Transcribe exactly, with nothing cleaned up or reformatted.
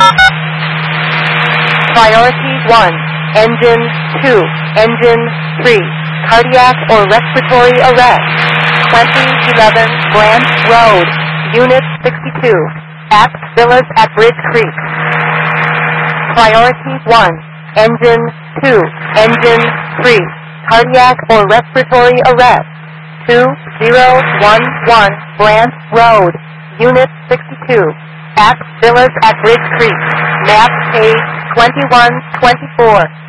Priority one, engine two, engine three, cardiac or respiratory arrest. twenty eleven Branch Road, Unit sixty-two, at Villas at Bridge Creek. Priority one, engine two, engine three, cardiac or respiratory arrest. two zero one one Branch Road, Unit sixty-two, at Villas at Bridge Creek. Map page twenty-one twenty-four.